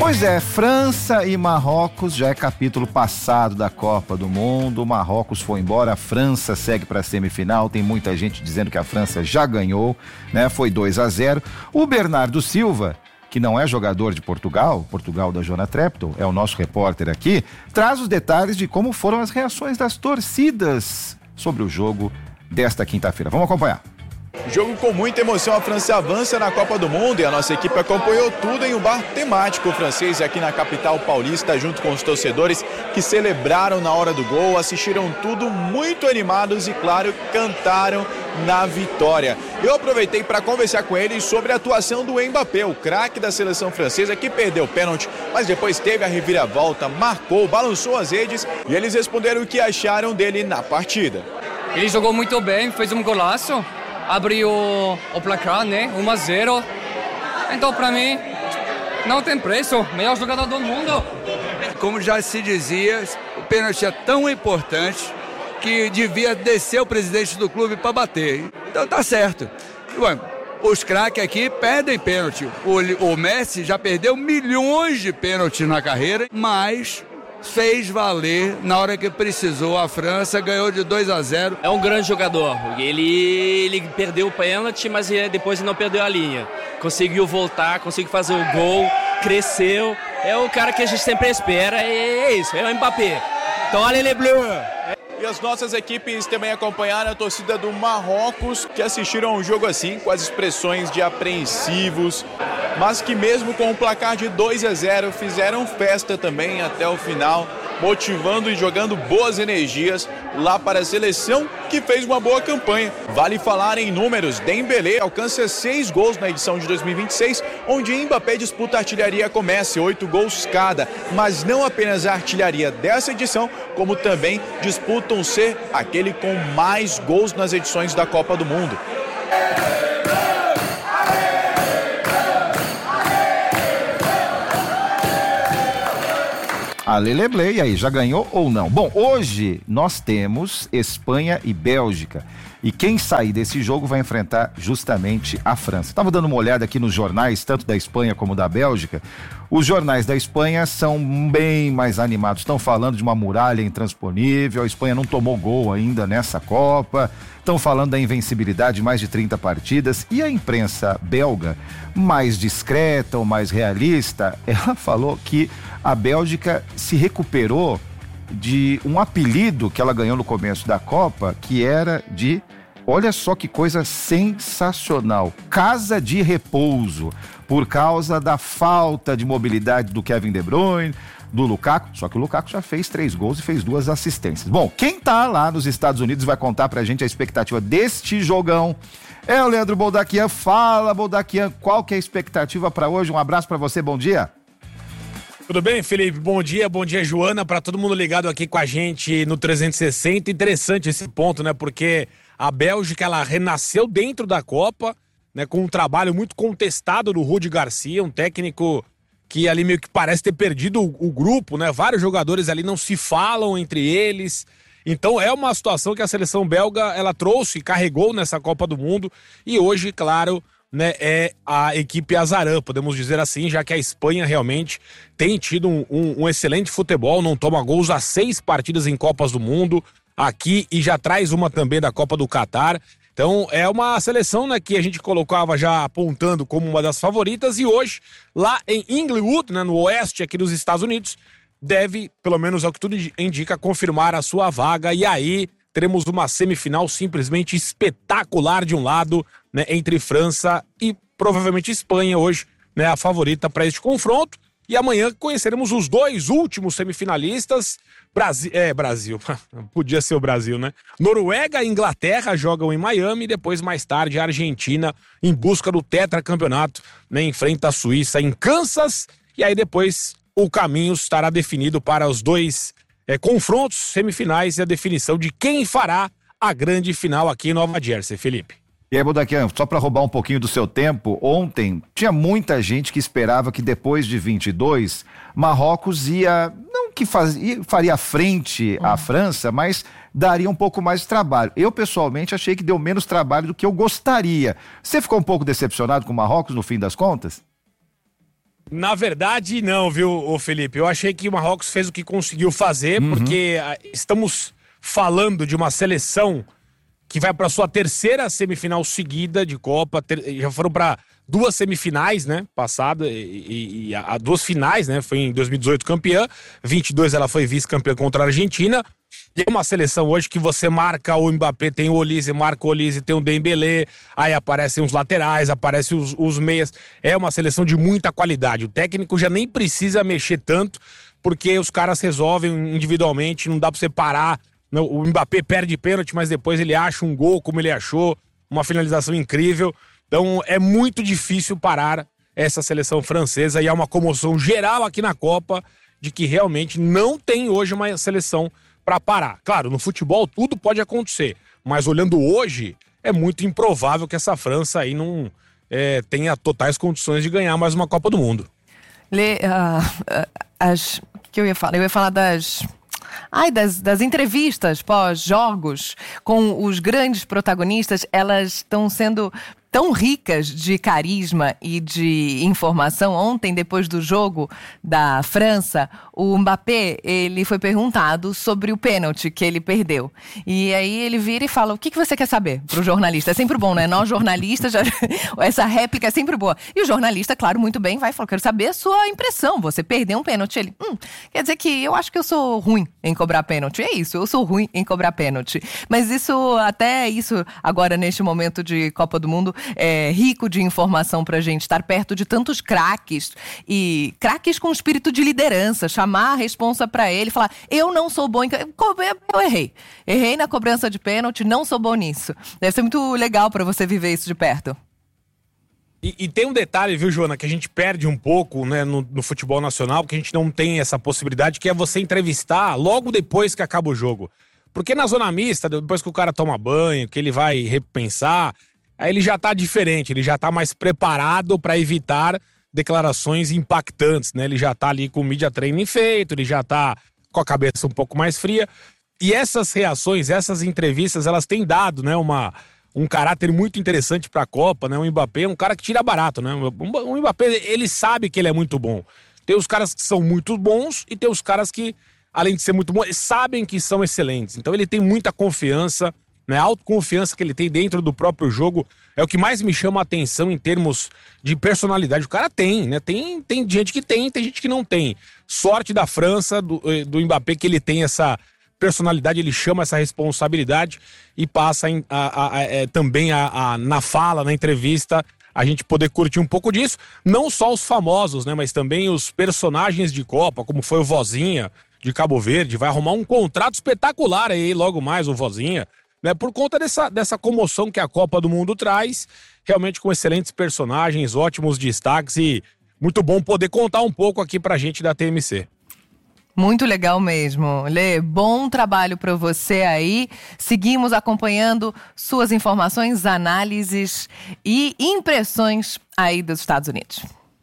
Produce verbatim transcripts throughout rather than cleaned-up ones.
Pois é, França e Marrocos já é capítulo passado da Copa do Mundo. O Marrocos foi embora, a França segue para a semifinal. Tem muita gente dizendo que a França já ganhou, né? Foi dois a zero. O Bernardo Silva, que não é jogador de Portugal, Portugal da Joana Treptow, é o nosso repórter aqui, traz os detalhes de como foram as reações das torcidas sobre o jogo desta quinta-feira. Vamos acompanhar. Jogo com muita emoção, a França avança na Copa do Mundo e a nossa equipe acompanhou tudo em um bar temático francês aqui na capital paulista, junto com os torcedores que celebraram na hora do gol, assistiram tudo muito animados e, claro, cantaram na vitória. Eu aproveitei para conversar com eles sobre a atuação do Mbappé, o craque da seleção francesa, que perdeu o pênalti, mas depois teve a reviravolta, marcou, balançou as redes e eles responderam o que acharam dele na partida. Ele jogou muito bem, fez um golaço. Abriu o placar, né? um a zero. Então, para mim, não tem preço. Melhor jogador do mundo. Como já se dizia, o pênalti é tão importante que devia descer o presidente do clube para bater. Então tá certo. Ué, os craques aqui perdem pênalti. O, o Messi já perdeu milhões de pênaltis na carreira, mas fez valer na hora que precisou. A França ganhou de dois a zero. É um grande jogador. Ele, ele perdeu o pênalti, mas depois não perdeu a linha. Conseguiu voltar, conseguiu fazer o gol, cresceu. É o cara que a gente sempre espera. É isso, é o Mbappé. Então, olha ele bleu. E as nossas equipes também acompanharam a torcida do Marrocos, que assistiram ao jogo assim, com as expressões de apreensivos, mas que mesmo com o placar de dois a zero fizeram festa também até o final, motivando e jogando boas energias lá para a seleção que fez uma boa campanha. Vale falar em números, Dembélé alcança seis gols na edição de dois mil e vinte e seis, onde Mbappé disputa a artilharia com Messi, oito gols cada, mas não apenas a artilharia dessa edição, como também disputam ser aquele com mais gols nas edições da Copa do Mundo. Aleleble, e aí, já ganhou ou não? Bom, hoje nós temos Espanha e Bélgica. E quem sair desse jogo vai enfrentar justamente a França. Estava dando uma olhada aqui nos jornais, tanto da Espanha como da Bélgica. Os jornais da Espanha são bem mais animados. Estão falando de uma muralha intransponível. A Espanha não tomou gol ainda nessa Copa. Estão falando da invencibilidade de mais de trinta partidas. E a imprensa belga, mais discreta ou mais realista, ela falou que a Bélgica se recuperou de um apelido que ela ganhou no começo da Copa, que era de, olha só que coisa sensacional, casa de repouso, por causa da falta de mobilidade do Kevin De Bruyne, do Lukaku, só que o Lukaku já fez três gols e fez duas assistências. Bom, quem tá lá nos Estados Unidos vai contar pra gente a expectativa deste jogão é o Leandro Boldaquian. Fala, Boldaquian, qual que é a expectativa pra hoje? Um abraço pra você, bom dia. Tudo bem, Felipe? Bom dia, bom dia, Joana, para todo mundo ligado aqui com a gente no trezentos e sessenta. Interessante esse ponto, né? Porque a Bélgica, ela renasceu dentro da Copa, né? Com um trabalho muito contestado do Rudi Garcia, um técnico que ali meio que parece ter perdido o, o grupo, né? Vários jogadores ali não se falam entre eles. Então é uma situação que a seleção belga, ela trouxe e carregou nessa Copa do Mundo. E hoje, claro, né, é a equipe azarã, podemos dizer assim, já que a Espanha realmente tem tido um, um, um excelente futebol, não toma gols há seis partidas em Copas do Mundo aqui e já traz uma também da Copa do Catar. Então é uma seleção, né, que a gente colocava já apontando como uma das favoritas, e hoje lá em Inglewood, né, no oeste aqui dos Estados Unidos, deve, pelo menos é o que tudo indica, confirmar a sua vaga, e aí teremos uma semifinal simplesmente espetacular de um lado, né, entre França e provavelmente Espanha hoje, né, a favorita para este confronto. E amanhã conheceremos os dois últimos semifinalistas. Brasil, é, Brasil, podia ser o Brasil, né? Noruega e Inglaterra jogam em Miami, e depois, mais tarde, a Argentina, em busca do tetracampeonato, né, enfrenta a Suíça em Kansas, e aí depois o caminho estará definido para os dois É, confrontos semifinais e a definição de quem fará a grande final aqui em Nova Jersey, Felipe. E aí, Boldaquian, só para roubar um pouquinho do seu tempo, ontem tinha muita gente que esperava que depois de vinte e dois, Marrocos ia, não que fazia, faria frente à França, mas daria um pouco mais de trabalho. Eu, pessoalmente, achei que deu menos trabalho do que eu gostaria. Você ficou um pouco decepcionado com o Marrocos no fim das contas? Na verdade, não, viu, ô Felipe? Eu achei que o Marrocos fez o que conseguiu fazer, uhum. porque estamos falando de uma seleção que vai para sua terceira semifinal seguida de Copa. Ter, já foram para duas semifinais, né, passada, e, e, e a, a duas finais, né, foi em dois mil e dezoito campeã, vinte e dois ela foi vice-campeã contra a Argentina. E é uma seleção hoje que você marca o Mbappé, tem o Olise, marca o Olise, tem o Dembélé, aí aparecem os laterais, aparecem os, os meias. É uma seleção de muita qualidade. O técnico já nem precisa mexer tanto, porque os caras resolvem individualmente, não dá pra você parar. O Mbappé perde pênalti, mas depois ele acha um gol como ele achou, uma finalização incrível. Então é muito difícil parar essa seleção francesa e há uma comoção geral aqui na Copa de que realmente não tem hoje uma seleção para parar. Claro, no futebol tudo pode acontecer, mas olhando hoje, é muito improvável que essa França aí não é, tenha totais condições de ganhar mais uma Copa do Mundo. Lê, uh, as... O que eu ia falar? Eu ia falar das... Ai, das, das entrevistas pós-jogos com os grandes protagonistas. Elas estão sendo tão ricas de carisma e de informação. Ontem, depois do jogo da França, o Mbappé, ele foi perguntado sobre o pênalti que ele perdeu. E aí ele vira e fala, o que, que você quer saber pro jornalista? É sempre bom, né? Nós jornalistas, já... essa réplica é sempre boa. E o jornalista, claro, muito bem, vai falar, quero saber a sua impressão. Você perdeu um pênalti. Ele, hum, quer dizer que eu acho que eu sou ruim em cobrar pênalti. É isso, eu sou ruim em cobrar pênalti. Mas isso, até isso, agora neste momento de Copa do Mundo, é rico de informação pra gente estar perto de tantos craques e craques com espírito de liderança, chamar a responsa pra ele, falar, eu não sou bom em... eu errei, errei na cobrança de pênalti, não sou bom nisso. Deve ser muito legal pra você viver isso de perto. E, e tem um detalhe, viu, Joana, que a gente perde um pouco, né, no, no futebol nacional, porque a gente não tem essa possibilidade, que é você entrevistar logo depois que acaba o jogo. Porque na zona mista, depois que o cara toma banho, que ele vai repensar, aí ele já tá diferente, ele já tá mais preparado para evitar declarações impactantes, né? Ele já tá ali com o media training feito, ele já tá com a cabeça um pouco mais fria. E essas reações, essas entrevistas, elas têm dado, né, uma, um caráter muito interessante para a Copa, né? O Mbappé é um cara que tira barato, né? O Mbappé, ele sabe que ele é muito bom. Tem os caras que são muito bons e tem os caras que, além de ser muito bons, sabem que são excelentes. Então ele tem muita confiança, né, a autoconfiança que ele tem dentro do próprio jogo é o que mais me chama a atenção em termos de personalidade. O cara tem, né? Tem, tem gente que tem, tem gente que não tem. Sorte da França, do, do Mbappé, que ele tem essa personalidade, ele chama essa responsabilidade e passa em, a, a, a, é, também a, a, na fala, na entrevista, a gente poder curtir um pouco disso. Não só os famosos, né? Mas também os personagens de Copa, como foi o Vozinha de Cabo Verde, vai arrumar um contrato espetacular aí logo mais, o Vozinha. Né, por conta dessa, dessa comoção que a Copa do Mundo traz, realmente com excelentes personagens, ótimos destaques e muito bom poder contar um pouco aqui pra gente da T M C. Muito legal mesmo. Lê, bom trabalho para você aí. Seguimos acompanhando suas informações, análises e impressões aí dos Estados Unidos.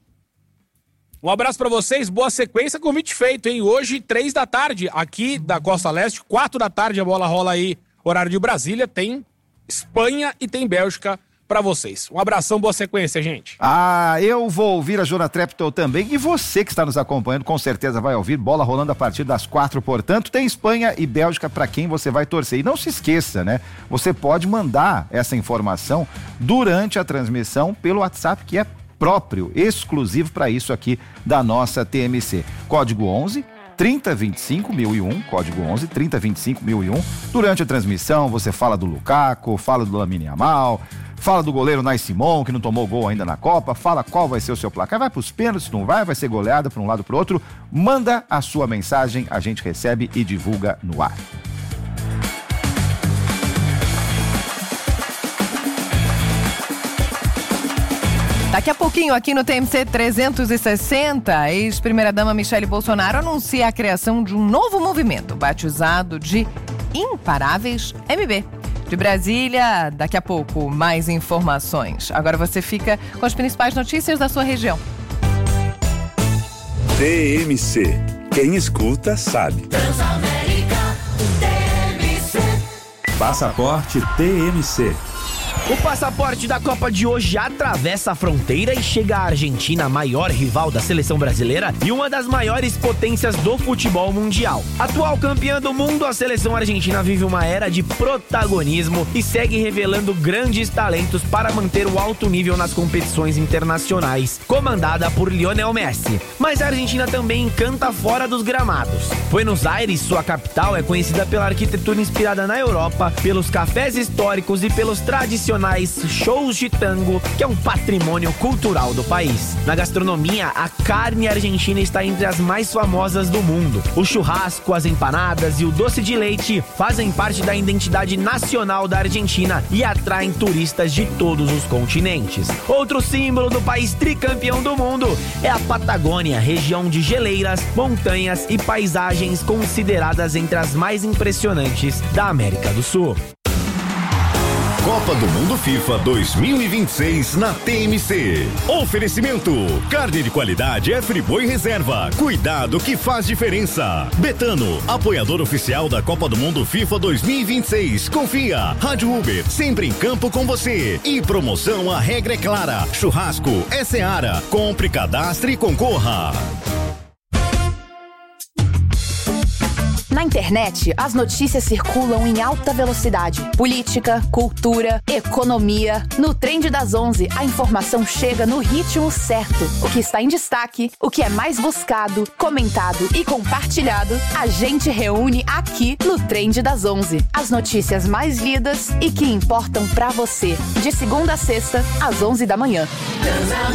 Um abraço pra vocês, boa sequência, convite feito, hein? Hoje, três da tarde, aqui da Costa Leste, quatro da tarde a bola rola aí. Horário de Brasília, tem Espanha e tem Bélgica pra vocês. Um abração, boa sequência, gente. Ah, eu vou ouvir a Joana Treptow também e você que está nos acompanhando com certeza vai ouvir, bola rolando a partir das quatro, portanto, tem Espanha e Bélgica pra quem você vai torcer. E não se esqueça, né? Você pode mandar essa informação durante a transmissão pelo WhatsApp, que é próprio, exclusivo para isso aqui da nossa T M C. Código onze trinta vinte e cinco mil e um, código onze trinta vinte e cinco mil e um. Durante a transmissão você fala do Lukaku, fala do Lamine Yamal, fala do goleiro Nai Simon, que não tomou gol ainda na Copa, fala qual vai ser o seu placar, vai pros pênaltis, não vai, vai ser goleada para um lado para o outro. Manda a sua mensagem, a gente recebe e divulga no ar. Daqui a pouquinho, aqui no T M C trezentos e sessenta, a ex-primeira-dama Michele Bolsonaro anuncia a criação de um novo movimento, batizado de Imparáveis M B. De Brasília, daqui a pouco, mais informações. Agora você fica com as principais notícias da sua região. T M C. Quem escuta, sabe. Transamérica, T M C. Passaporte T M C. O passaporte da Copa de hoje atravessa a fronteira e chega à Argentina, maior rival da seleção brasileira e uma das maiores potências do futebol mundial. Atual campeã do mundo, a seleção argentina vive uma era de protagonismo e segue revelando grandes talentos para manter o alto nível nas competições internacionais, comandada por Lionel Messi. Mas a Argentina também encanta fora dos gramados. Buenos Aires, sua capital, é conhecida pela arquitetura inspirada na Europa, pelos cafés históricos e pelos tradicionais shows de tango, que é um patrimônio cultural do país. Na gastronomia, a carne argentina está entre as mais famosas do mundo. O churrasco, as empanadas e o doce de leite fazem parte da identidade nacional da Argentina e atraem turistas de todos os continentes. Outro símbolo do país tricampeão do mundo é a Patagônia, região de geleiras, montanhas e paisagens consideradas entre as mais impressionantes da América do Sul. Copa do Mundo FIFA dois mil e vinte e seis na T M C. Oferecimento: carne de qualidade é Friboi Reserva. Cuidado que faz diferença. Betano, apoiador oficial da Copa do Mundo FIFA dois mil e vinte e seis. Confia. Rádio Uber, sempre em campo com você. E promoção, a regra é clara. Churrasco é Seara. Compre, cadastre e concorra. Na internet, as notícias circulam em alta velocidade. Política, cultura, economia. No Trend das onze, a informação chega no ritmo certo. O que está em destaque, o que é mais buscado, comentado e compartilhado, a gente reúne aqui no Trend das onze. As notícias mais lidas e que importam pra você. De segunda a sexta, às onze da manhã.